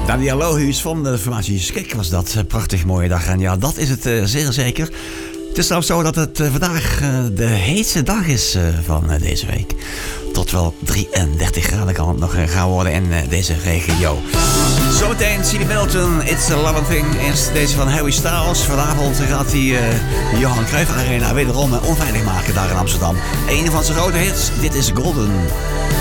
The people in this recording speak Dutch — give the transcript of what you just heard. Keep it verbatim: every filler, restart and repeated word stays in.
Daniel Lohuus van de formatie Skik was dat. Een prachtig mooie dag. En ja, dat is het uh, zeer zeker. Het is trouwens zo dat het uh, vandaag uh, de heetste dag is uh, van uh, deze week. Tot wel drieëndertig graden kan het nog uh, gaan worden in uh, deze regio. Zometeen C D Middleton, It's a Loving Thing. Eerst deze van Harry Styles. Vanavond gaat hij uh, de Johan Cruijff Arena wederom uh, onveilig maken daar in Amsterdam. Een van zijn grote hits, dit is Golden.